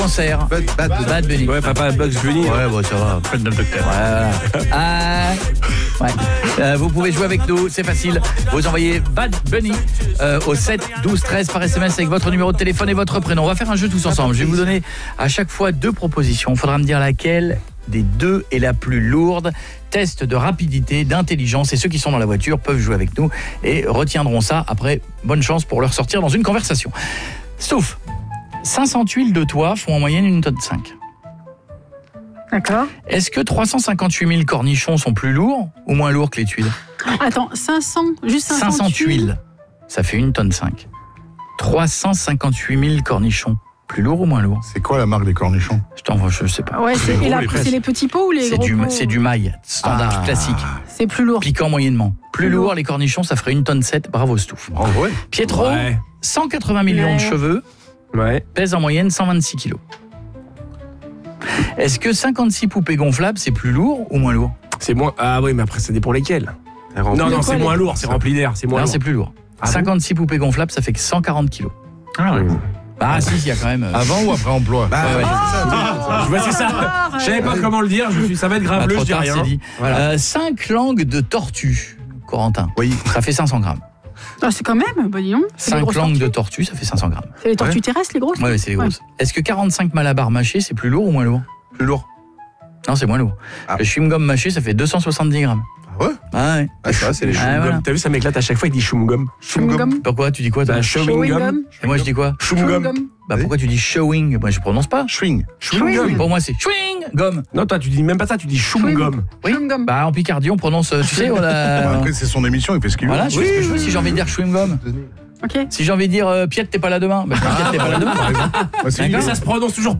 Concert. Bad Bunny. Ouais, papa Bugs Bunny. Ouais, bon, ça va. Faites de docteur. Ouais. Vous pouvez jouer avec nous, c'est facile. Vous envoyez Bad Bunny au 7 12 13 par SMS avec votre numéro de téléphone et votre prénom. On va faire un jeu tous ensemble. Je vais vous donner à chaque fois 2 propositions. Il faudra me dire laquelle des 2 est la plus lourde. Test de rapidité, d'intelligence, et ceux qui sont dans la voiture peuvent jouer avec nous et retiendront ça. Après, bonne chance pour leur sortir dans une conversation. Sauf 500 tuiles de toit font en moyenne 1,5 tonne. D'accord. Est-ce que 358 000 cornichons sont plus lourds ou moins lourds que les tuiles? Attends, 500 tuiles, ça fait 1,5 tonne. 358 000 cornichons, plus lourds ou moins lourds? C'est quoi la marque des cornichons? Je sais pas. Ouais, c'est les petits pots ou les gros pots? C'est du maille, standard, classique. C'est plus lourd. Piquant moyennement. Plus lourd, les cornichons, ça ferait 1,7 tonne. Bravo, Stouff. En vrai. Pietro, 180 millions de cheveux, pèse en moyenne 126 kilos. Est-ce que 56 poupées gonflables, c'est plus lourd ou moins lourd? C'est moins. Ah oui, mais après, ça dépend lesquelles. Non, c'est moins lourd, c'est rempli d'air, c'est moins lourd. Non, c'est plus lourd. 56 poupées gonflables, ça fait que 140 kilos. Ah ouais. Ah si, il y a quand même... Avant ou après emploi? C'est ça. Je savais pas comment le dire, ça va être grave, je dis rien. Dit. Voilà. 5 langues de tortue, Corentin. Oui. Ça fait 500 grammes. Ah, c'est quand même, bah dis donc. 5 langues de tortue, ça fait 500 grammes. C'est les tortues terrestres, les grosses? Ouais, c'est les grosses. Est-ce que 45 malabars mâchés, c'est plus lourd ou moins lourd? Plus lourd. Non, c'est moins lourd. Le chewing-gum mâché, ça fait 270 grammes. Ah ouais? Ah ouais. Ah, ça, c'est les chewing-gums. Voilà. T'as vu, ça m'éclate à chaque fois, il dit chewing-gum. Chewing-gum. Pourquoi? Tu dis quoi, toi? Chewing-gum. Et moi, je dis quoi? Chewing-gum. Bah pourquoi tu dis chewing? Moi, je prononce pas. Chewing. Chewing-gum. Pour moi, c'est chewing-gum. Non, toi, tu dis même pas ça, tu dis chewing-gum. Oui. Chewing-gum. Bah en Picardie, on prononce, tu sais, on a... Après, c'est son émission, il fait ce qu'il veut. Voilà, je fais ce que je veux. Si j'ai envie de dire chewing-gum. Ok. Si j'ai envie de dire Piet, t'es pas là demain. Bah, Piet, t'es pas là demain, par exemple. Ouais, c'est Ça se prononce toujours